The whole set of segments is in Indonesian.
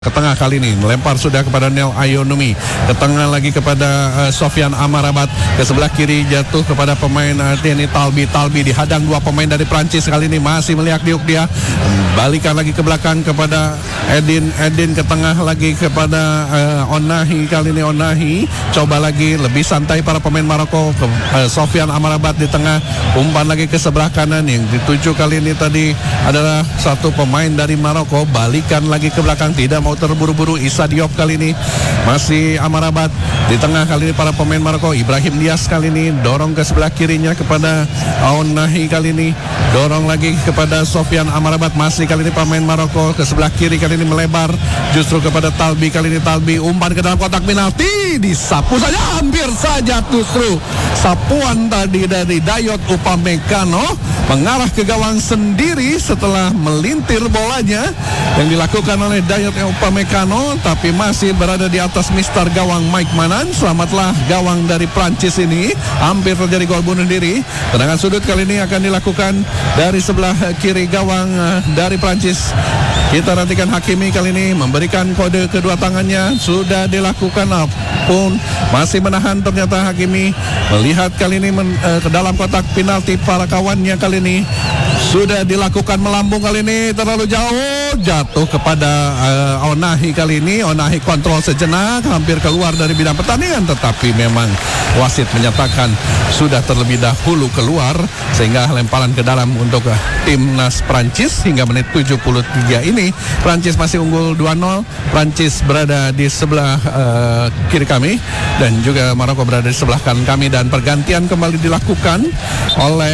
Ke tengah kali ini melempar sudah kepada Nel Ayonomi, ke tengah lagi kepada Sofyan Amarabat, ke sebelah kiri jatuh kepada pemain Denny Talbi dihadang dua pemain dari Prancis. Kali ini masih melihat diuk dia, balikan lagi ke belakang kepada Edin ke tengah lagi kepada Onahi. Kali ini Onahi coba lagi lebih santai para pemain Maroko, ke Sofyan Amarabat di tengah, umpan lagi ke sebelah kanan. Yang dituju kali ini tadi adalah satu pemain dari Maroko, balikan lagi ke belakang, tidak mau terburu-buru. Issa Diop kali ini masih Amarabat di tengah. Kali ini para pemain Maroko, Ibrahim Diaz kali ini dorong ke sebelah kirinya kepada Onahi. Kali ini dorong lagi kepada Sofyan Amarabat, masih kali ini pemain Maroko ke sebelah kiri. Kali ini melebar justru kepada Talbi. Kali ini Talbi umpan ke dalam kotak penalti, disapu saja, hampir saja justru sapuan tadi dari Dayot Upamecano mengarah ke gawang sendiri setelah melintir bolanya yang dilakukan oleh Dayot Upamecano, tapi masih berada di atas mister gawang Mike Manan. Selamatlah gawang dari Prancis ini, hampir terjadi gol bunuh diri. Tendangan sudut kali ini akan dilakukan dari sebelah kiri gawang dari Prancis. Kita nantikan Hakimi kali ini memberikan kode kedua tangannya, sudah dilakukan pun masih menahan. Ternyata Hakimi melihat kali ini ke dalam kotak penalti para kawannya. Kali ini sudah dilakukan melambung, kali ini terlalu jauh, jatuh kepada Onahi. Kali ini Onahi kontrol sejenak, hampir keluar dari bidang pertandingan, tetapi memang wasit menyatakan sudah terlebih dahulu keluar, sehingga lemparan ke dalam untuk timnas Prancis. Hingga menit 73 ini Prancis masih unggul 2-0. Prancis berada di sebelah kiri kami dan juga Maroko berada di sebelah kanan kami, dan pergantian kembali dilakukan oleh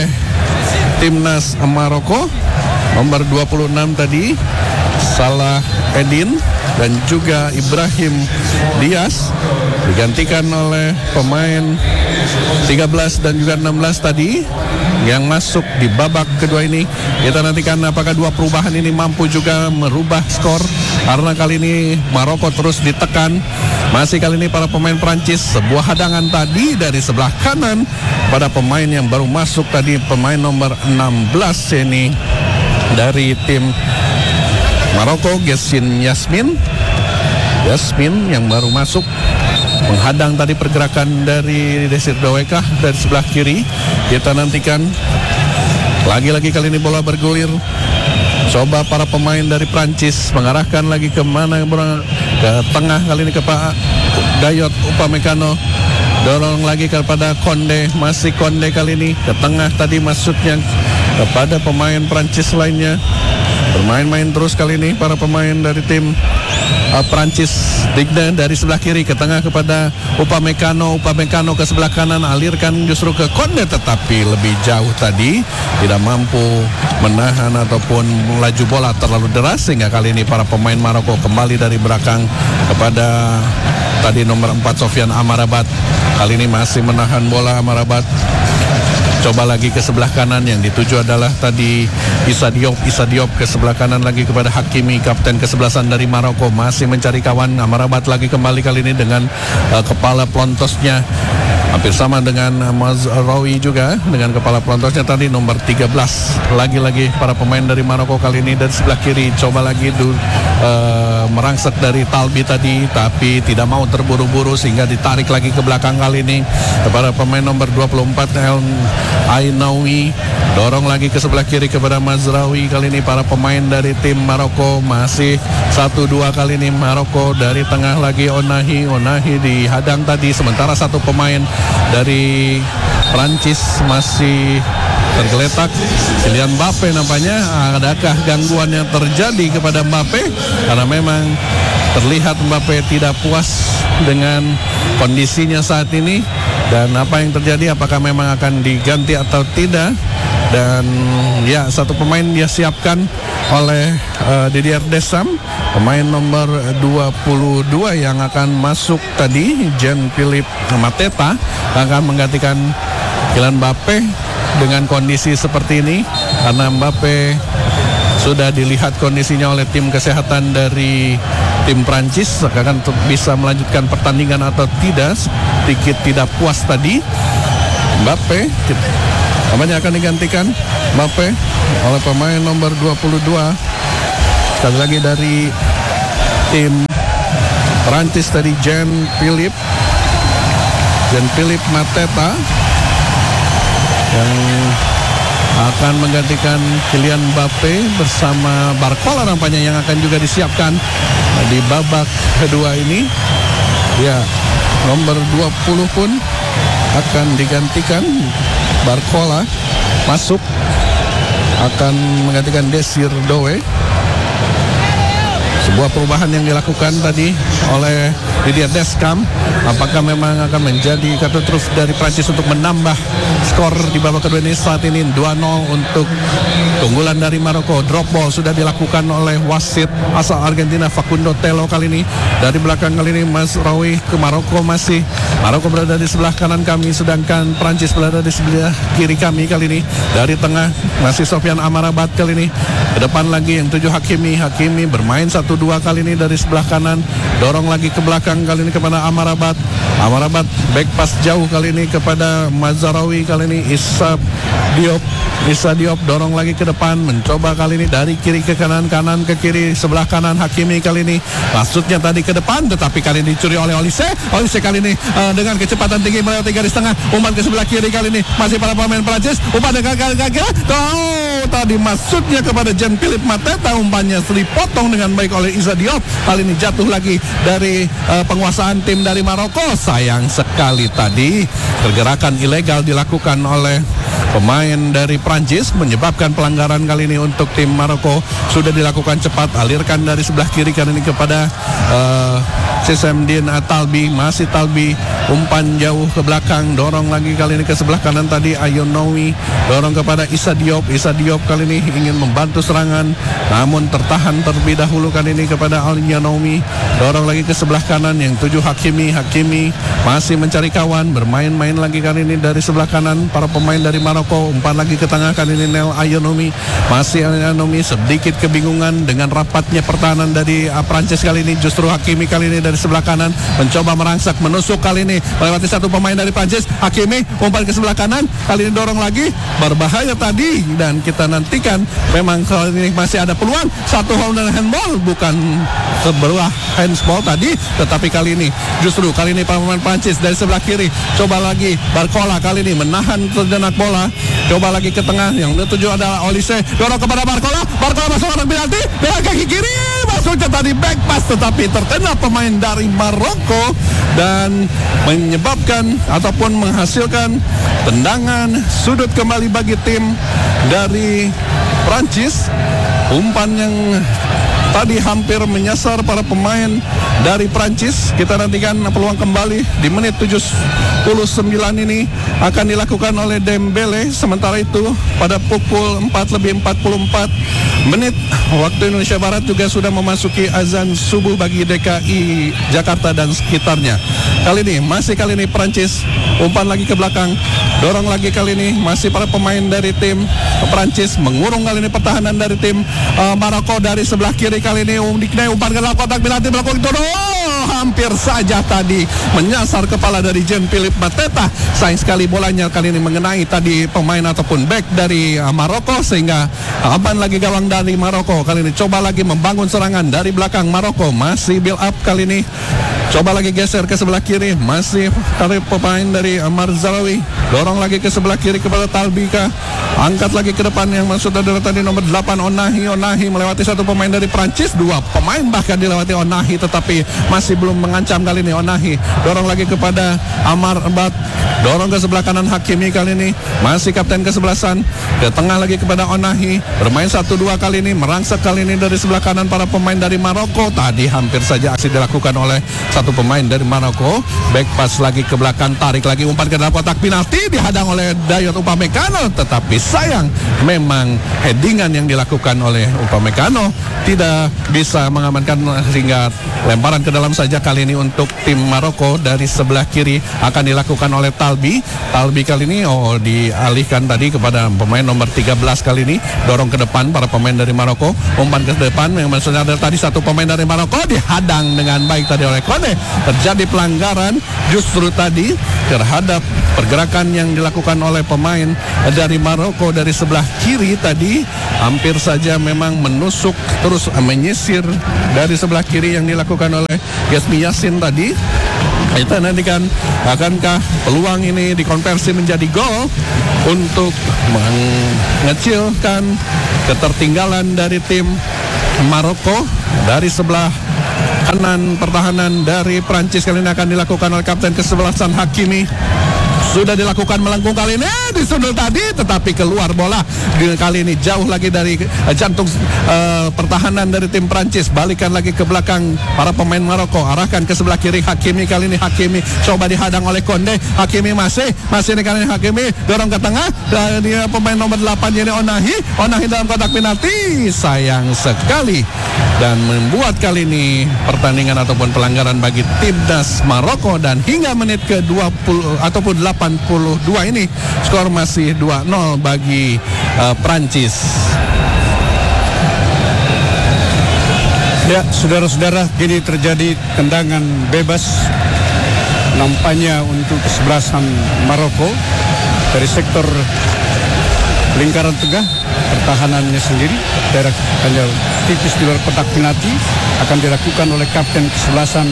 timnas Maroko. Nomor 26 tadi Salah Edin dan juga Ibrahim Diaz digantikan oleh pemain 13 dan juga 16 tadi yang masuk di babak kedua ini. Kita nantikan apakah dua perubahan ini mampu juga merubah skor, karena kali ini Maroko terus ditekan. Masih kali ini para pemain Prancis, sebuah hadangan tadi dari sebelah kanan pada pemain yang baru masuk tadi, pemain nomor 16 ini dari tim Maroko, Yasmin yang baru masuk, menghadang tadi pergerakan dari Desir Doweka dari sebelah kiri. Kita nantikan lagi-lagi kali ini bola bergulir. Coba para pemain dari Prancis mengarahkan lagi kemana, ke tengah kali ini ke Pak Dayot Upamecano, dorong lagi kepada Konde, masih Konde kali ini ke tengah tadi masuknya kepada pemain Prancis lainnya. Bermain-main terus kali ini para pemain dari tim Prancis. Digna dari sebelah kiri ke tengah kepada Upamecano ke sebelah kanan, alirkan justru ke Konde, tetapi lebih jauh tadi, tidak mampu menahan ataupun melaju bola terlalu deras, sehingga kali ini para pemain Maroko kembali dari belakang kepada tadi nomor 4 Sofyan Amarabat. Kali ini masih menahan bola Amarabat. Coba lagi ke sebelah kanan, yang dituju adalah tadi Issa Diop ke sebelah kanan lagi kepada Hakimi, kapten kesebelasan dari Maroko, masih mencari kawan. Amarabat lagi kembali kali ini dengan kepala pelontosnya hampir sama dengan Mazraoui juga dengan kepala pelontosnya tadi nomor 13. Lagi-lagi para pemain dari Maroko kali ini dari sebelah kiri, coba lagi merangsek dari Talbi tadi, tapi tidak mau terburu-buru sehingga ditarik lagi ke belakang kali ini kepada pemain nomor 24 El Ainaoui, dorong lagi ke sebelah kiri kepada Mazraoui. Kali ini para pemain dari tim Maroko masih 1-2 kali ini Maroko. Dari tengah lagi Onahi dihadang tadi, sementara satu pemain dari Prancis masih tergeletak, Kylian Mbappe nampaknya. Adakah gangguan yang terjadi kepada Mbappe? Karena memang terlihat Mbappe tidak puas dengan kondisinya saat ini. Dan apa yang terjadi, apakah memang akan diganti atau tidak? Dan ya, satu pemain dia siapkan oleh Didier Deschamps, pemain nomor 22 yang akan masuk tadi, Jean-Philippe Mateta, akan menggantikan Kylian Mbappe dengan kondisi seperti ini, karena Mbappe sudah dilihat kondisinya oleh tim kesehatan dari tim Prancis, akan bisa melanjutkan pertandingan atau tidak. Sedikit tidak puas tadi Mbappe, namanya akan digantikan Mbappe oleh pemain nomor 22. Sekali lagi dari tim Prancis tadi, Jean-Philippe Mateta yang akan menggantikan Kylian Mbappe bersama Barcola nampaknya yang akan juga disiapkan di babak kedua ini. Ya, nomor 20 pun akan digantikan. Barcola masuk akan menggantikan Desir Doué. Sebuah perubahan yang dilakukan tadi oleh Didier Deschamps. Apakah memang akan menjadi kartu truf dari Prancis untuk menambah skor di babak kedua ini? Saat ini 2-0 untuk keunggulan dari Maroko. Drop ball sudah dilakukan oleh wasit asal Argentina Facundo Telo kali ini. Dari belakang kali ini Mazraoui ke Maroko masih. Maroko berada di sebelah kanan kami, sedangkan Prancis berada di sebelah kiri kami kali ini. Dari tengah masih Sofyan Amrabat kali ini. Ke depan lagi yang 7 Hakimi bermain 1-2 kali ini dari sebelah kanan. Dorong lagi ke belakang kali ini kepada Amrabat. Back pass jauh kali ini kepada Mazraoui kali ini. Issa Diop dorong lagi ke depan, mencoba kali ini dari kiri ke kanan, kanan ke kiri, sebelah kanan Hakimi kali ini. Maksudnya tadi ke depan, tetapi kali ini dicuri oleh Olise kali ini dengan kecepatan tinggi melewati garis tengah, umpan ke sebelah kiri kali ini masih para pemain Prancis. Umpan dengan kaki tadi maksudnya kepada Jean-Philippe Mateta, umpannya dipotong dengan baik oleh Issa Diop. Kali ini jatuh lagi dari penguasaan tim dari Maroko. Sayang sekali tadi pergerakan ilegal dilakukan oleh pemain dari Prancis, menyebabkan pelanggaran kali ini untuk tim Maroko. Sudah dilakukan cepat, alirkan dari sebelah kiri kali ini kepada Sisemdin Talbi. Masih Talbi, umpan jauh ke belakang, dorong lagi kali ini ke sebelah kanan tadi Ayonomi, dorong kepada Issa Diop kali ini ingin membantu serangan, namun tertahan terlebih dahulu kali ini kepada Ayonomi. Dorong lagi ke sebelah kanan yang 7 Hakimi masih mencari kawan, bermain-main lagi kali ini dari sebelah kanan para pemain dari Maroko. Umpan lagi ke tengah kali ini Nel Ayonomi, masih Ayonomi sedikit kebingungan dengan rapatnya pertahanan dari Prancis kali ini. Justru Hakimi kali ini dari sebelah kanan mencoba merangsak, menusuk kali ini melewati satu pemain dari Prancis. Hakimi umpan ke sebelah kanan, kali ini dorong lagi, berbahaya tadi, dan kita nantikan memang kali ini masih ada peluang satu handball, bukan sebuah handball tadi, tetapi kali ini justru kali ini pemain Prancis dari sebelah kiri. Coba lagi Barcola kali ini menahan sejenak bola, coba lagi ke tengah, yang tujuh adalah Olise, dorong kepada Barcola masuk arah penalti dengan kaki kiri, maksudnya tadi back pass tetapi terkena pemain dari Maroko dan menyebabkan ataupun menghasilkan tendangan sudut kembali bagi tim dari Prancis. Umpan yang tadi hampir menyasar para pemain dari Prancis. Kita nantikan peluang kembali di menit 79 ini akan dilakukan oleh Dembele. Sementara itu pada pukul 4:44 waktu Indonesia Barat juga sudah memasuki azan subuh bagi DKI Jakarta dan sekitarnya. Kali ini Prancis, umpan lagi ke belakang, dorong lagi kali ini masih para pemain dari tim Prancis, mengurung kali ini pertahanan dari tim Maroko dari sebelah kiri. Kali ini umpan ke dalam kotak penalti, melakukan hampir saja tadi menyasar kepala dari Jean-Philippe Mateta. Sayang sekali bolanya kali ini mengenai tadi pemain ataupun back dari Maroko, sehingga aman lagi gawang dari Maroko. Kali ini coba lagi membangun serangan dari belakang. Maroko masih build up kali ini, coba lagi geser ke sebelah kiri, masih dari pemain dari Mazraoui, dorong lagi ke sebelah kiri kepada Talbika, angkat lagi ke depan yang maksud adalah tadi nomor 8 Onahi melewati satu pemain dari Prancis, dua pemain bahkan dilewati Onahi, tetapi masih belum mengancam kali ini Onahi. Dorong lagi kepada Amrabat, dorong ke sebelah kanan Hakimi kali ini, masih kapten kesebelasan, ke tengah lagi kepada Onahi, bermain 1-2 kali ini, merangsak kali ini dari sebelah kanan para pemain dari Maroko. Tadi hampir saja aksi dilakukan oleh satu pemain dari Maroko. Back pass lagi ke belakang, tarik lagi umpan ke dalam kotak penalti, dihadang oleh Dayot Upamecano, tetapi sayang memang headingan yang dilakukan oleh Upamecano tidak bisa mengamankan, sehingga lemparan ke dalam saja kali ini untuk tim Maroko. Dari sebelah kiri akan dilakukan oleh Talbi kali ini dialihkan tadi kepada pemain nomor 13 kali ini, dorong ke depan para pemain dari Maroko, umpan ke depan yang maksudnya ada tadi satu pemain dari Maroko, dihadang dengan baik tadi oleh Kone. Terjadi pelanggaran justru tadi terhadap pergerakan serangan yang dilakukan oleh pemain dari Maroko dari sebelah kiri tadi hampir saja memang menusuk terus menyisir dari sebelah kiri yang dilakukan oleh Yasmi Yassin tadi. Kita nantikan akankah peluang ini dikonversi menjadi gol untuk mengecilkan ketertinggalan dari tim Maroko. Dari sebelah kanan pertahanan dari Prancis kali ini akan dilakukan oleh kapten kesebelasan Hakimi. Sudah dilakukan melengkung kali ini, disundul tadi tetapi keluar bola. Kali ini jauh lagi dari jantung pertahanan dari tim Prancis. Balikan lagi ke belakang para pemain Maroko, arahkan ke sebelah kiri Hakimi. Kali ini Hakimi coba dihadang oleh Konde. Hakimi masih ini kali ini Hakimi dorong ke tengah. Dia pemain nomor 8 ini Onahi dalam kotak penalti. Sayang sekali dan membuat kali ini pertandingan ataupun pelanggaran bagi timnas Maroko, dan hingga menit ke-20 ataupun 82 ini skor masih 2-0 bagi Prancis. Ya, saudara-saudara, kini terjadi tendangan bebas nampaknya untuk kesebelasan Maroko dari sektor lingkaran tengah pertahanannya sendiri, daerah hanya tipis di luar kotak penalti. Akan dilakukan oleh kapten kesebelasan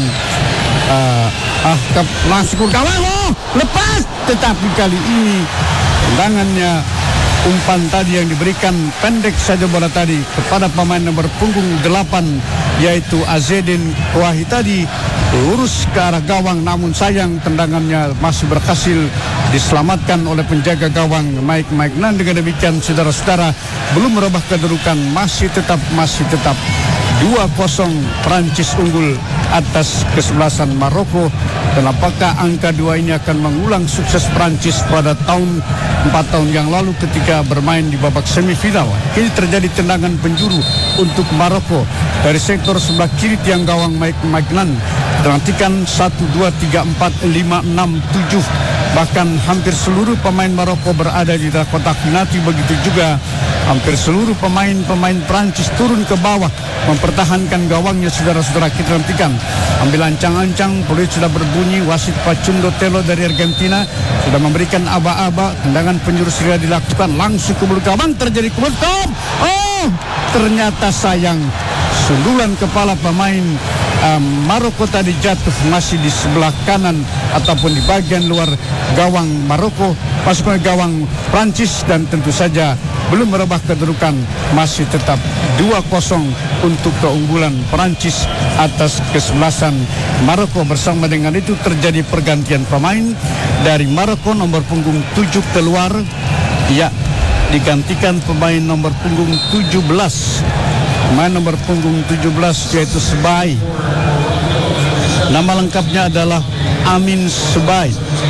langsung ke gawang, lepas, tetapi kali ini tendangannya umpan tadi yang diberikan pendek saja bola tadi kepada pemain nomor punggung 8 yaitu Azzedine Kouyaté tadi lurus ke arah gawang, namun sayang tendangannya masih berhasil diselamatkan oleh penjaga gawang Mike Maignan. Dengan demikian saudara-saudara, belum merubah kedudukan, masih tetap 2-0 Prancis unggul atas kesebelasan Maroko. Dan apakah angka 2 ini akan mengulang sukses Prancis pada 4 tahun yang lalu ketika bermain di babak semifinal? Kini terjadi tendangan penjuru untuk Maroko dari sektor sebelah kiri tiang gawang Mike Maignan. Nantikan 1, 2, 3, 4, 5, 6, 7. Bahkan hampir seluruh pemain Maroko berada di dalam kotak penalti. Begitu juga hampir seluruh pemain Prancis turun ke bawah mempertahankan gawangnya. Saudara-saudara, kita nantikan ambil ancang-ancang, peluit sudah berbunyi. Wasit Facundo Telo dari Argentina sudah memberikan aba-aba. Tendangan penjuru sudah dilakukan langsung ke belakang gawang, terjadi stop. Ternyata sayang, sundulan kepala pemain Maroko tadi jatuh masih di sebelah kanan ataupun di bagian luar gawang Maroko, pasukan gawang Prancis, dan tentu saja belum merubah kedudukan, masih tetap 2-0 untuk keunggulan Prancis atas kesebelasan Maroko. Bersama dengan itu terjadi pergantian pemain dari Maroko. Nomor punggung 7 keluar, ya, digantikan pemain nomor punggung 17. Pemain nomor punggung 17 yaitu Sebai. Nama lengkapnya adalah Amin Sebai.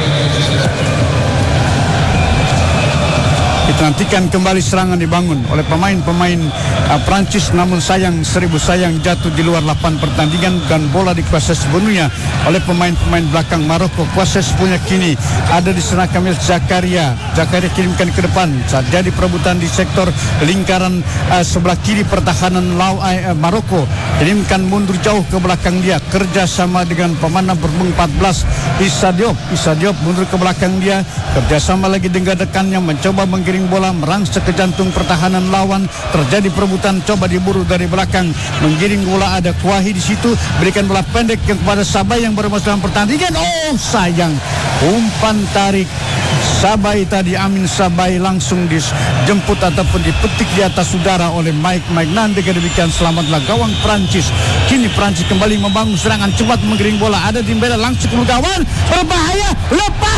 Nantikan kembali serangan dibangun oleh pemain-pemain Prancis, namun sayang, seribu sayang, jatuh di luar lapangan pertandingan dan bola dikuasai sepenuhnya oleh pemain-pemain belakang Maroko. Kuasai sepenuhnya kini ada di sana Kamil Zakaria kirimkan ke depan saat jadi perebutan di sektor lingkaran sebelah kiri pertahanan Maroko. Kirimkan mundur jauh ke belakang dia, kerjasama dengan pemain nomor 14 Issa Diop mundur ke belakang dia, kerjasama lagi dengan dekannya, mencoba menggiring bola merangsek ke jantung pertahanan lawan. Terjadi perebutan, coba diburu dari belakang, menggiring bola, ada Kouyaté di situ, berikan bola pendek kepada Sabai yang baru masuk dalam pertandingan. Sayang, umpan tarik Sabai tadi, Amin Sabai langsung dijemput ataupun dipetik di atas udara oleh Mike Maignan. Dengan demikian selamatlah gawang Prancis. Kini Prancis kembali membangun serangan, cepat menggiring bola, ada di bela langsung ke gawang, berbahaya, lepas.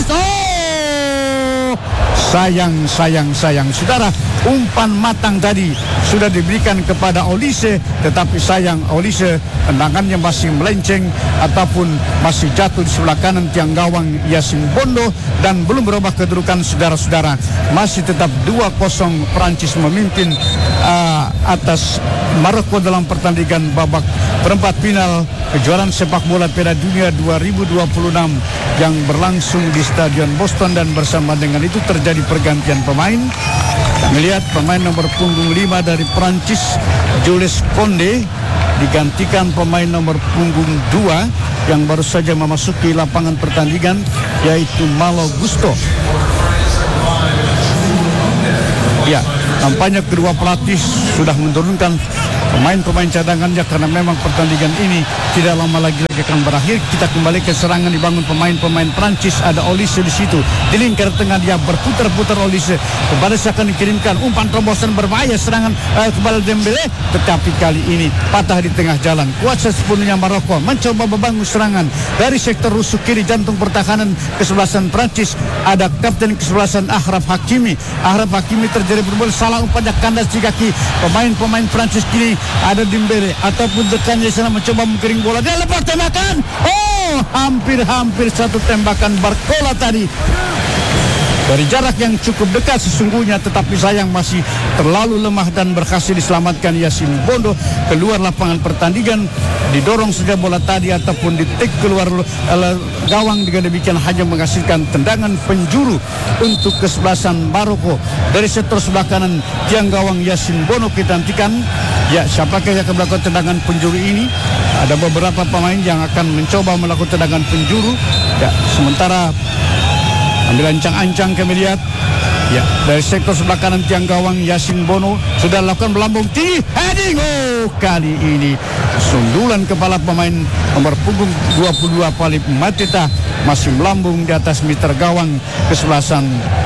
Sayang, saudara, umpan matang tadi sudah diberikan kepada Olise, tetapi sayang, Olise tendangannya masih melenceng ataupun masih jatuh di sebelah kanan tiang gawang Yasin Bondo, dan belum berubah kedudukan. Saudara-saudara, masih tetap 2-0 Prancis memimpin atas Maroko dalam pertandingan babak perempat final kejuaraan sepak bola Piala Dunia 2026 yang berlangsung di Stadion Boston. Dan bersama dengan itu terjadi pergantian pemain. Melihat pemain nomor punggung 5 dari Prancis, Jules Koundé, digantikan pemain nomor punggung 2 yang baru saja memasuki lapangan pertandingan, yaitu Malo Gusto. Ya, nampaknya kedua pelatih sudah menurunkan pemain-pemain cadangannya karena memang pertandingan ini tidak lama lagi akan berakhir. Kita kembali ke serangan dibangun pemain-pemain Prancis. Ada Olise di situ. Di lingkar tengah dia berputar-putar Olise. Kepada seakan dikirimkan umpan terobosan berbahaya serangan kepada Dembele. Tetapi kali ini patah di tengah jalan. Kuasa sepenuhnya Maroko mencoba membangun serangan dari sektor rusuk kiri jantung pertahanan kesebelasan Prancis. Ada kapten kesebelasan Achraf Hakimi. Achraf Hakimi terjadi berbola salah umpannya kandas di kaki pemain-pemain Prancis kini. Ada Dembele ataupun dekannya sana mencoba menggiring bola. Dia lepas tembakan. Oh, hampir satu tembakan Barcola tadi dari jarak yang cukup dekat sesungguhnya, tetapi sayang masih terlalu lemah dan berhasil diselamatkan Yasin Bono keluar lapangan pertandingan. Didorong saja bola tadi ataupun ditik keluar gawang, dengan demikian hanya menghasilkan tendangan penjuru untuk kesebelasan Maroko. Dari sektor sebelah kanan tiang gawang Yasin Bono kita nantikan. Ya, siapakah yang akan melakukan tendangan penjuru ini? Ada beberapa pemain yang akan mencoba melakukan tendangan penjuru. Ya, sementara ambil ancang-ancang kami lihat. Ya, dari sektor sebelah kanan tiang gawang Yasin Bono sudah lakukan melambung tinggi, heading. Oh, kali ini sundulan kepala pemain nomor punggung 22 Palip Mateta masih melambung di atas meter gawang kesebelasan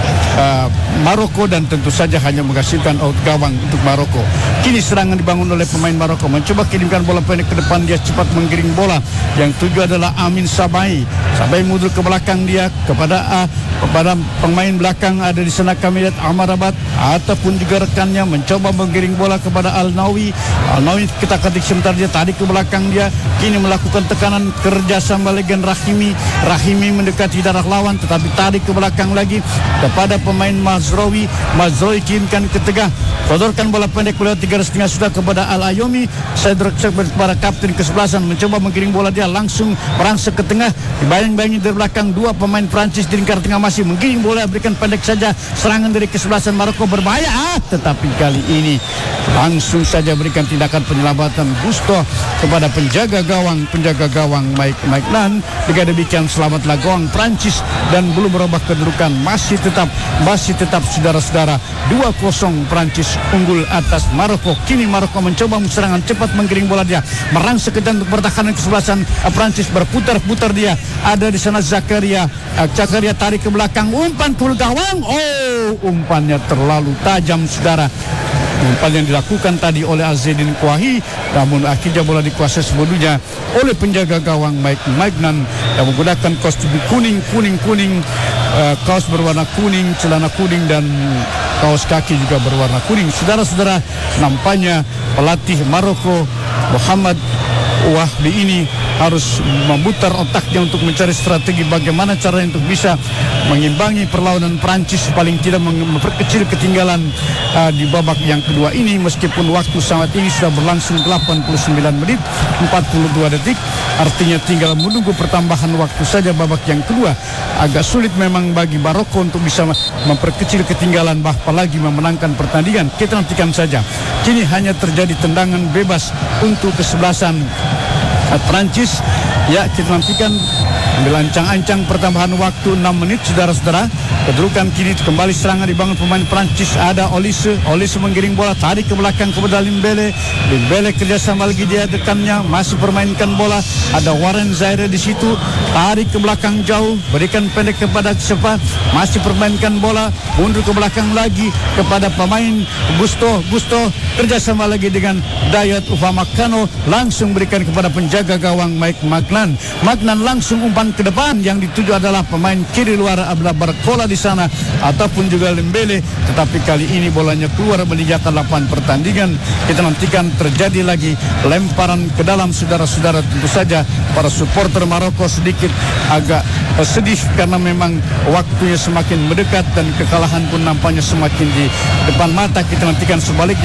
Maroko dan tentu saja hanya menghasilkan out gawang untuk Maroko. Kini serangan dibangun oleh pemain Maroko, mencoba kirimkan bola pendek ke depan. Dia cepat menggiring bola. Yang tuju adalah Amin Sabai. Sabai mundur ke belakang dia kepada pemain belakang ada di sana kami lihat Amrabat ataupun juga rekannya mencoba menggiring bola kepada Al-Nawi. Al-Nawi kita ketik sebentar, dia tarik ke belakang dia. Kini melakukan tekanan kerjasama legen Rahimi. Rahimi mendekati darah lawan tetapi tarik ke belakang lagi kepada pemain Mazraoui. Mazraoui kirimkan ke tengah, sodorkan bola pendek lewat 3,5 sudah kepada Al-Ayomi. Cedric kepada kapten kesebelasan mencoba menggiring bola, dia langsung merangsek ke tengah. Dibayang-bayangi dari belakang dua pemain Prancis di lingkar tengah masih menggiring bola, berikan pendek saja. Serangan dari kesebelasan Maroko berbahaya, tetapi kali ini langsung saja berikan tindakan penyelamatan Gusto kepada penjaga gawang Mike Magnan. Dengan demikian selamatlah gawang Prancis dan belum berubah kedudukan, masih tetap saudara-saudara 2-0 Prancis unggul atas Maroko. Kini Maroko mencoba serangan cepat menggiring bola, dia merangsek ke jantung pertahanan kesebelasan Prancis, berputar-putar dia. Ada di sana Zakaria tarik ke belakang, umpan ke gawang. Oh, umpannya terlalu tajam saudara. Umpan yang dilakukan tadi oleh Azzedine Kouahi, namun akhirnya bola dikuasai sepenuhnya oleh penjaga gawang Mike Magnan yang menggunakan kostum kuning, kaos berwarna kuning, celana kuning dan kaos kaki juga berwarna kuning. Saudara-saudara, nampaknya pelatih Maroko Muhammad Wahbi ini harus memutar otaknya untuk mencari strategi bagaimana caranya untuk bisa mengimbangi perlawanan Prancis, paling tidak memperkecil ketinggalan di babak yang kedua ini. Meskipun waktu saat ini sudah berlangsung 89 menit 42 detik, artinya tinggal menunggu pertambahan waktu saja babak yang kedua. Agak sulit memang bagi Maroko untuk bisa memperkecil ketinggalan, apalagi memenangkan pertandingan. Kita nantikan saja. Kini hanya terjadi tendangan bebas untuk kesebelasan Prancis. Ya, kita nantikan ambil ancang-ancang pertambahan waktu 6 menit saudara-saudara. Kedudukan kini kembali serangan dibangun pemain Prancis. Ada Olise menggiring bola, tarik ke belakang kepada Dembele kerjasama lagi dia dekannya, masih permainkan bola. Ada Warren Zaire di situ, tarik ke belakang jauh, berikan pendek kepada siapa, masih permainkan bola, mundur ke belakang lagi kepada pemain Gusto kerjasama lagi dengan Dayot Upamecano, langsung berikan kepada penjaga gawang Mike Magnan langsung umpan ke depan. Yang dituju adalah pemain kiri luar adalah Barcola di sana ataupun juga Dembele, tetapi kali ini bolanya keluar meninggalkan lapangan pertandingan. Kita nantikan terjadi lagi lemparan ke dalam saudara-saudara. Tentu saja para supporter Maroko sedikit agak sedih karena memang waktunya semakin mendekat dan kekalahan pun nampaknya semakin di depan mata. Kita nantikan sebaliknya kubu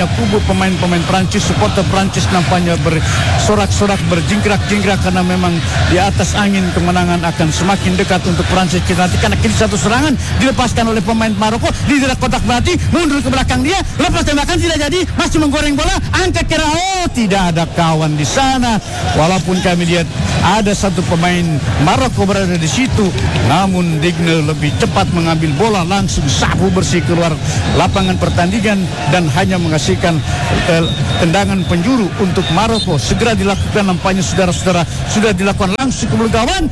pemain-pemain Prancis. Supporter Prancis nampaknya bersorak-sorak, berjingkrak-jingkrak karena memang di atas angin kemenangan akan semakin dekat untuk Prancis. Kita nantikan kini satu serangan dilepaskan oleh pemain Maroko di dalam kotak penalti, mundur ke belakang dia, lepas tembakan tidak jadi, masih menggoreng bola, angkat kira, tidak ada kawan di sana. Walaupun kami lihat ada satu pemain Maroko berada di situ, namun Digne lebih cepat mengambil bola, langsung sapu bersih keluar lapangan pertandingan dan hanya menghasilkan tendangan penjuru untuk Maroko. Segera dilakukan nampaknya saudara-saudara, sudah dilakukan langsung ke mulut gawang,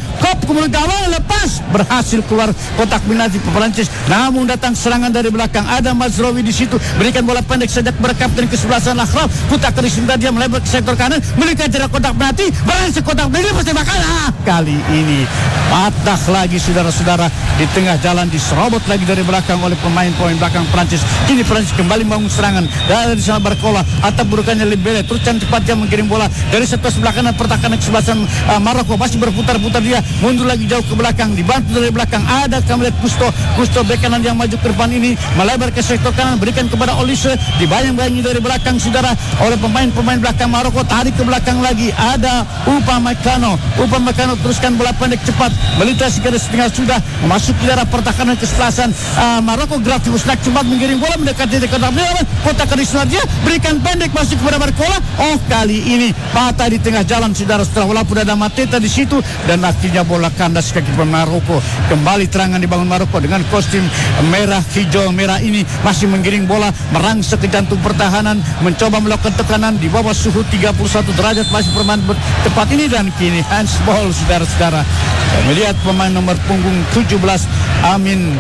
lepas berhasil keluar kotak penalti Perancis. Namun datang serangan dari belakang, ada Mazraoui di situ, berikan bola pendek saja kepada kapten ke sebelah sana Akhraf, putar ke sebentar dia melebar ke sektor kanan, melihat jarak kotak penalti, berhasil kotak penalti tembakan. Kali ini patah lagi saudara-saudara, di tengah jalan diserobot lagi dari belakang oleh pemain-pemain belakang Prancis. Kini Prancis kembali membangun serangan dari sana Barcola atau burukannya Dembele, terus cepat dia mengirim bola dari sektor sebelah kanan, pertahanan ke sebelah sana Maroko masih berputar-putar, dia mundur lagi jauh ke belakang, dibantu dari belakang ada kami lihat Gusto bek kanan yang maju ke depan ini, melebar ke sektor kanan, berikan kepada Olise, dibayang-bayangi dari belakang saudara oleh pemain-pemain belakang Maroko, tarik ke belakang lagi ada Upamecano teruskan bola pendek cepat melintasi garis tengah, sudah memasuki daerah pertahanan kesebelasan Maroko. Grafius nak cepat mengirim bola mendekati kotak karisma, dia berikan pendek masuk kepada Barcola. Kali ini patah di tengah jalan saudara-saudara, walaupun ada Mateta di situ, dan akhirnya bola kandas kaki pemain Maroko. Kembali terangan dibangun Maroko dengan kostum merah hijau merah ini, masih mengiring bola merangsek ke jantung pertahanan, mencoba melakukan tekanan di bawah suhu 31 derajat masih permain tepat ini, dan kini handsball saudara-saudara. Melihat pemain nomor punggung 17 Amin,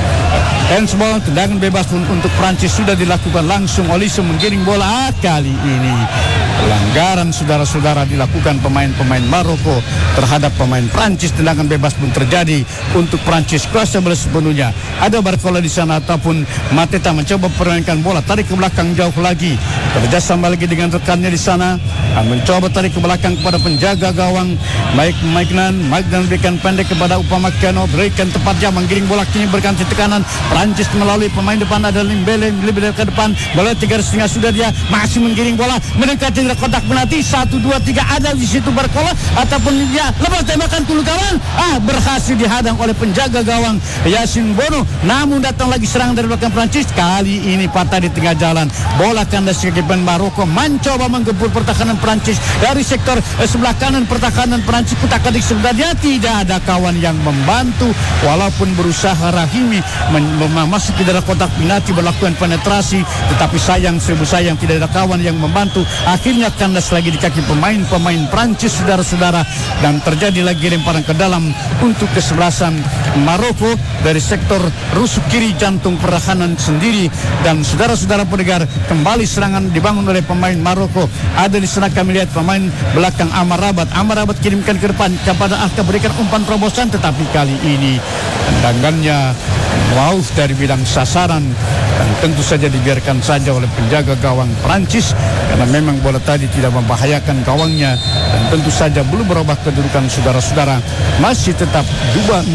handsball, tendangan bebas pun untuk Prancis sudah dilakukan langsung. Olise menggiring bola. Kali ini pelanggaran saudara-saudara dilakukan pemain-pemain Maroko terhadap pemain Prancis. Tendangan bebas pun terjadi untuk Prancis, kuasa bola sepenuhnya. Ada Barcola di sana ataupun Mateta mencoba permainkan bola, tarik ke belakang jauh lagi, kerjasama lagi dengan rekannya di sana, mencoba tarik ke belakang kepada penjaga gawang Magnan berikan pendek kepada Upamecano, berikan tepat jam menggiring bola, kini berganti tekanan Prancis melalui pemain depan ada Dembele ke depan, bola 3,5 sudah, dia masih menggiring bola mendekati kotak penalti 1, 2, 3 ada di situ Barcola ataupun dia lepas tembakan ke gawang, berhasil dihadang oleh penjaga gawang Yasin Bono. Namun datang lagi serangan dari belakang Prancis, kali ini patah di tengah jalan, bola kandas ke depan Maroko, mencoba menggempur pertahanan Prancis dari sektor sebelah kanan pertahanan Prancis, kutak-katik sebenarnya tidak ada kawan yang membantu, walaupun berusaha Rahimi masuk ke dalam kotak penalti melakukan penetrasi, tetapi sayang tidak ada kawan yang membantu. Akhirnya kandas lagi di kaki pemain Prancis saudara-saudara, dan terjadi lagi lemparan ke dalam untuk kesebelasan Maroko dari sektor rusuk kiri jantung pertahanan sendiri. Dan saudara-saudara pendengar, kembali serangan dibangun oleh pemain Maroko. Ada di sana kami lihat pemain belakang Amrabat kirimkan ke depan kepada Alka, berikan umpan terobosan, tetapi kali ini tendangannya jauh dari bidang sasaran dan tentu saja dibiarkan saja oleh penjaga gawang Prancis karena memang bola tadi tidak membahayakan gawangnya, dan tentu saja belum berubah kedudukan saudara-saudara, masih tetap 2-0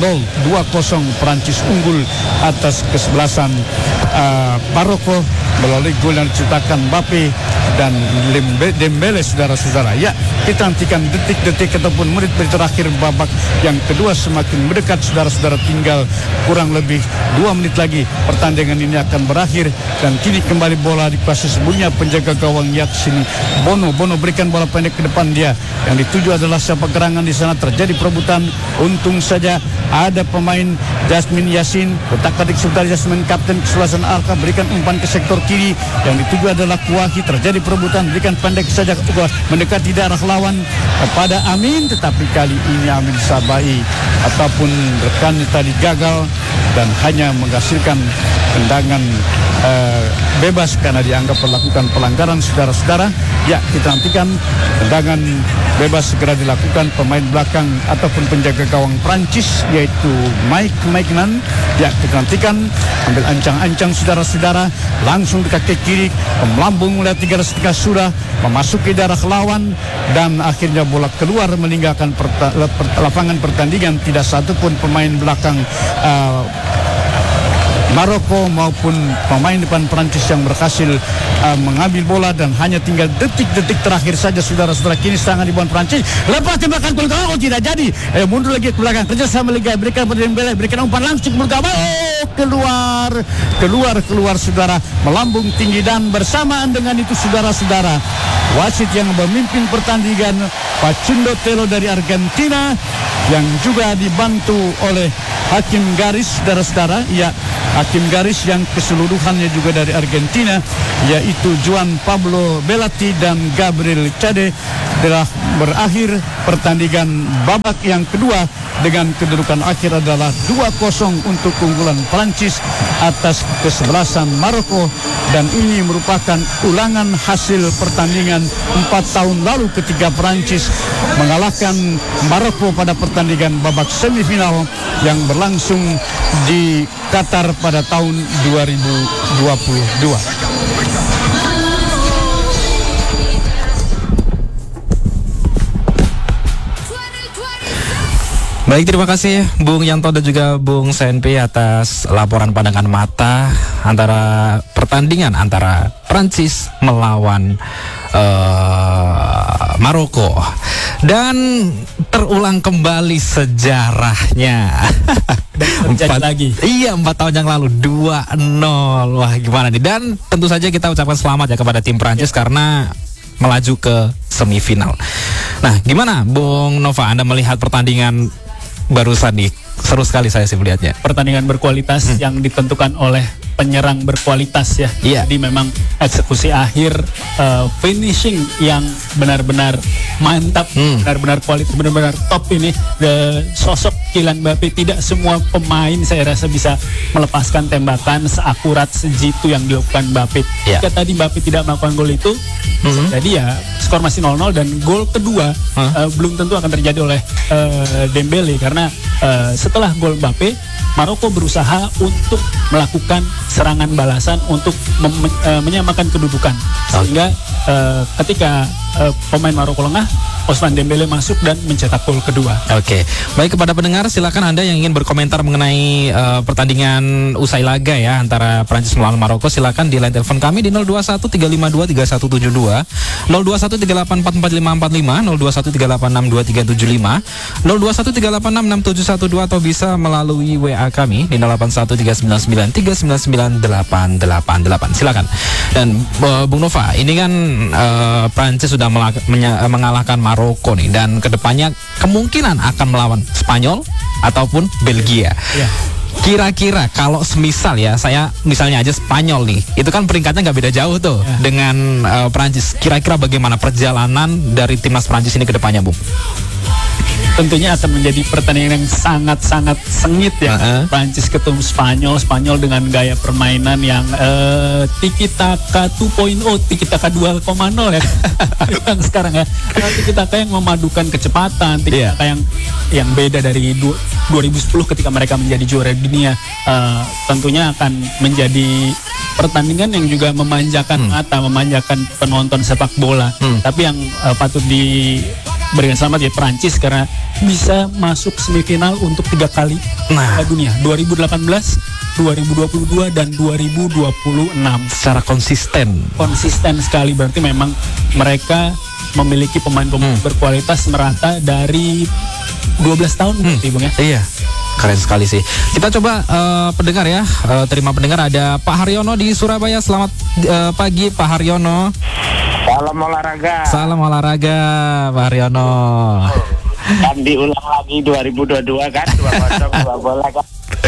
Prancis unggul atas kesebelasan Maroko melalui gol yang diciptakan Mbappe dan Dembele saudara-saudara. Ya, kita nantikan detik-detik ataupun menit-menit terakhir babak yang kedua semakin mendekat saudara-saudara, tinggal kurang lebih 2 menit lagi pertandingan ini akan berakhir, dan kini kembali bola dikuasai sebelumnya penjaga gawang Yasin Bono berikan bola pendek ke depan, dia yang dituju adalah sepak gerangan. Di sana terjadi perebutan, untung saja ada pemain Jasmine Yasin, kotak-katik sebentar Jasmine kapten kesebelasan Alka, berikan umpan ke sektor kiri yang dituju adalah Kuahi, terjadi perebutan, berikan pendek saja mendekati daerah lawan pada Amin, tetapi kali ini Amin Sabai ataupun rekannya tadi gagal dan hanya menghasilkan tendangan bebas karena dianggap melakukan pelanggaran saudara-saudara. Ya, kita nantikan tendangan bebas segera dilakukan pemain belakang ataupun penjaga gawang Prancis yaitu Magnan. Ya, kita nantikan ambil ancang-ancang saudara-saudara, langsung di kaki kiri melambung mulai 3,5 sudah memasuki daerah lawan, dan akhirnya bola keluar meninggalkan lapangan pertandingan. Tidak satu pun pemain belakang Maroko maupun pemain depan Prancis yang berhasil mengambil bola, dan hanya tinggal detik-detik terakhir saja saudara-saudara. Kini serangan di Prancis, lepas tembakan gol gawang, tidak jadi. Mundur lagi ke belakang, kerjasama Liga, berikan pada Dembele, berikan umpan langsung ke gawang, keluar saudara, melambung tinggi. Dan bersamaan dengan itu saudara-saudara, wasit yang memimpin pertandingan, Facundo Telo dari Argentina, yang juga dibantu oleh hakim garis saudara-saudara, ya, hakim garis yang keseluruhannya juga dari Argentina, yaitu Juan Pablo Belatti dan Gabriel Cade, telah berakhir pertandingan babak yang kedua dengan kedudukan akhir adalah 2-0 untuk keunggulan Prancis atas kesebelasan Maroko. Dan ini merupakan ulangan hasil pertandingan 4 tahun lalu ketika Prancis mengalahkan Maroko pada pertandingan babak semifinal yang berlangsung di Qatar pada tahun 2022. Baik, terima kasih Bung Yanto dan juga Bung Senpi atas laporan pandangan mata antara pertandingan antara Prancis melawan Maroko. Dan terulang kembali sejarahnya. Terjadi lagi. Iya, 4 tahun yang lalu 2-0. Wah, gimana nih? Dan tentu saja kita ucapkan selamat ya kepada tim Prancis karena melaju ke semifinal. Nah, gimana Bung Nova, Anda melihat pertandingan barusan nih? Seru sekali saya sih melihatnya. Pertandingan berkualitas yang ditentukan oleh penyerang berkualitas ya. Iya. Jadi memang eksekusi akhir, finishing yang benar-benar mantap, benar-benar kualitas, benar-benar top ini. Sosok Kylian Mbappe, tidak semua pemain saya rasa bisa melepaskan tembakan seakurat sejitu yang dilakukan Mbappe. Iya. Jika tadi Mbappe tidak melakukan gol itu, jadi ya skor masih 0-0, dan gol kedua belum tentu akan terjadi oleh Dembele, karena setelah gol Mbappe, Maroko berusaha untuk melakukan serangan balasan untuk menyamakan kedudukan, sehingga ketika pemain Maroko lengah, Ousmane Dembele masuk dan mencetak gol kedua. Oke, baik, kepada pendengar silakan Anda yang ingin berkomentar mengenai pertandingan usai laga ya antara Prancis melawan Maroko, silakan di line telepon kami di 021-352-3172, 021-384-4545, 021-386-2375, 021-386-6712, atau bisa melalui WA kami di 081399399888. Silakan. Dan Bung Nova, ini kan Prancis sudah mengalahkan Maroko nih, dan kedepannya kemungkinan akan melawan Spanyol ataupun Belgia. Ya. Kira-kira kalau semisal ya, saya misalnya aja Spanyol nih, itu kan peringkatnya nggak beda jauh tuh dengan Prancis. Kira-kira bagaimana perjalanan dari timnas Prancis ini ke depannya, Bung? Tentunya akan menjadi pertandingan yang sangat-sangat sengit ya. Prancis ketemu Spanyol dengan gaya permainan yang tiki taka 2.0, tiki taka 2.0 ya. Yang sekarang ya, tiki taka yang memadukan kecepatan, tiki taka yang beda dari 2010 ketika mereka menjadi juara dunia. Tentunya akan menjadi pertandingan yang juga memanjakan mata, memanjakan penonton sepak bola. Tapi yang patut berikan selamat ya Prancis, karena bisa masuk semifinal untuk 3 kali dunia, 2018, 2022 dan 2026. Secara konsisten sekali, berarti memang mereka memiliki pemain-pemain berkualitas merata dari 12 tahun berarti, Bung ya. Iya, keren sekali sih. Kita coba pendengar ya, terima pendengar. Ada Pak Haryono di Surabaya. Selamat pagi Pak Haryono. Salam olahraga. Salam olahraga Pak Haryono. Kan diulang lagi 2022 kan, 2-0 bola kan.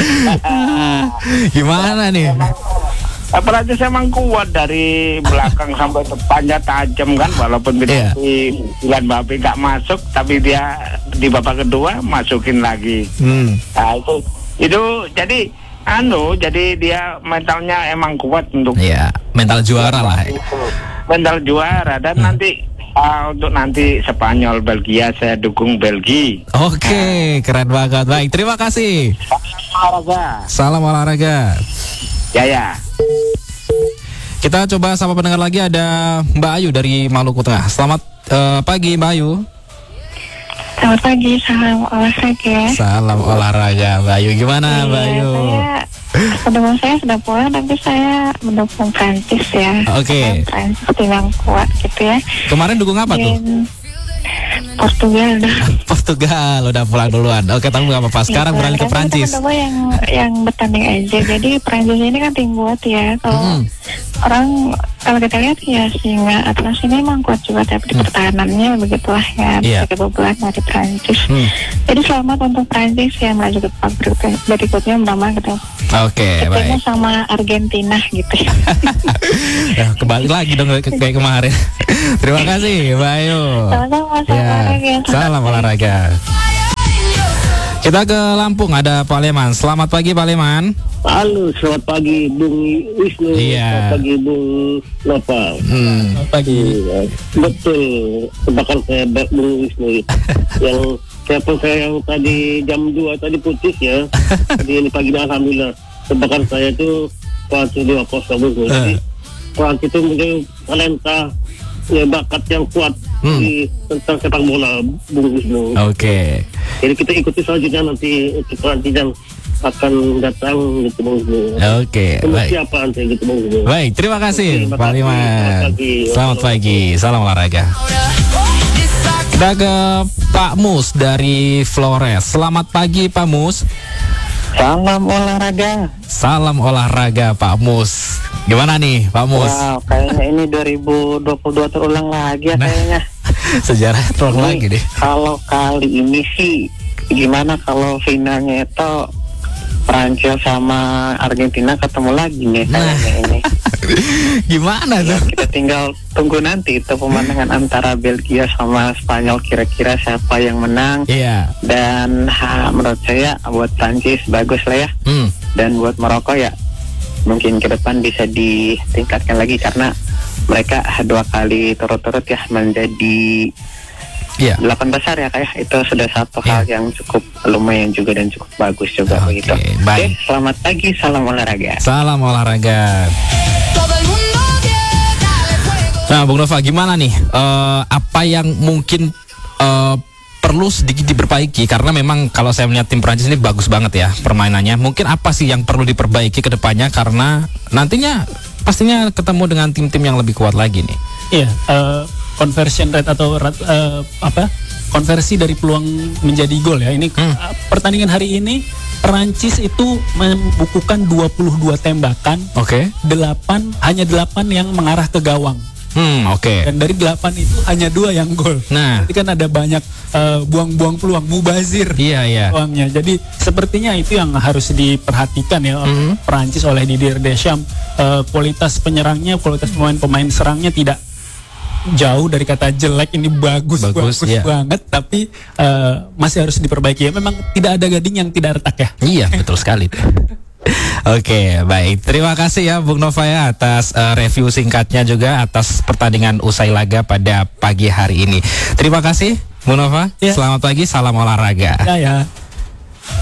Gimana nih? Prancis emang kuat dari belakang sampai depannya tajam kan, walaupun di Kylian Mbappe gak masuk, tapi dia di babak kedua masukin lagi. Nah itu jadi jadi dia mentalnya emang kuat untuk mental juara lah. Mental juara, dan untuk nanti Spanyol Belgia saya dukung Belgia. Oke, keren banget. Baik, terima kasih. Salam olahraga. Ya. Kita coba sama pendengar lagi, ada Mbak Ayu dari Maluku Tengah. Selamat pagi Mbak Ayu. Selamat pagi, salam olahraga. Salam olahraga Mbak Ayu. Gimana Mbak Ayu? Pendukung saya sudah pulang, tapi saya mendukung Prancis ya. Oke. Prancis tim yang kuat gitu ya. Kemarin dukung apa tuh? Portugal dah. Portugal udah pulang duluan. Oke, tahu nggak apa-apa. Sekarang beralih ke Prancis. Yang bertanding aja. Jadi Prancis ini kan tim kuat ya. Kalau kita lihat ya singa Atlas ini emang kuat juga, tapi di pertahanannya begitulah ya. Bisa kebobolan dari Prancis. Jadi selamat untuk Prancis yang melaju ke babak berikutnya bersama gitu. Oke, baik. Sama Argentina gitu. Ya, kembali lagi dong kayak kemarin. Terima kasih, Mbak Ayu. Sama-sama, salam olahraga. Kita ke Lampung, ada Pak Leman. Selamat pagi Pak Leman. Halo, selamat pagi Bung Wisnu. Selamat pagi Bung Nova. Selamat pagi. Betul, tebakan saya Bung Wisnu. Yang telepon saya yang tadi jam 2 tadi putus ya. Di pagi ini alhamdulillah. Tebakan saya itu Prancis 2-0 Bung. Jadi Prancis itu mungkin talenta ya, bakat yang kuat di tentang sepak bola Bung Wisnu. Oke. Jadi kita ikuti selanjutnya nanti untuk Prancis yang akan datang gitu Bung Wisnu. Oke, baik. Siapa nanti gitu Bung Wisnu. Baik, terima kasih Pak Liman. Selamat pagi, salam olahraga. Kita ke Pak Mus dari Flores. Selamat pagi Pak Mus. Salam olahraga. Salam olahraga Pak Mus. Gimana nih Pak Mus? Wow, kayaknya ini 2022 terulang lagi ya kayaknya. Sejarah terulang lagi deh. Kalau kali ini sih gimana kalau finalnya itu Prancis sama Argentina ketemu lagi nih kayaknya ini. Gimana tuh? Ya, kita tinggal tunggu nanti itu pemandangan antara Belgia sama Spanyol, kira-kira siapa yang menang. Iya. Dan menurut saya buat Prancis bagus lah ya. Dan buat Maroko ya mungkin ke depan bisa ditingkatkan lagi karena mereka 2 kali turut-turut ya menjadi 8 besar ya kayak itu sudah satu hal yang cukup lumayan juga dan cukup bagus juga begitu. Baik. Selamat pagi, salam olahraga. Salam olahraga. Nah, Bung Nova, gimana nih? Apa yang mungkin perlu sedikit diperbaiki? Karena memang kalau saya melihat tim Prancis ini bagus banget ya permainannya. Mungkin apa sih yang perlu diperbaiki ke depannya? Karena nantinya pastinya ketemu dengan tim-tim yang lebih kuat lagi nih. Iya, conversion rate atau konversi dari peluang menjadi gol ya. Ini pertandingan hari ini Perancis itu membukukan 22 tembakan. Hanya 8 yang mengarah ke gawang. Dan dari 8 itu hanya 2 yang gol. Nah, jadi kan ada banyak buang-buang peluang, mubazir peluangnya. Jadi sepertinya itu yang harus diperhatikan ya oleh Perancis oleh Didier Deschamps. Kualitas penyerangnya, kualitas pemain serangnya tidak jauh dari kata jelek, ini bagus banget, tapi masih harus diperbaiki ya. Memang tidak ada gading yang tidak retak ya. Iya, betul sekali. Oke, baik. Terima kasih ya Bung Nova ya atas review singkatnya juga atas pertandingan usai laga pada pagi hari ini. Terima kasih Bung Nova. Selamat pagi, salam olahraga. Ya.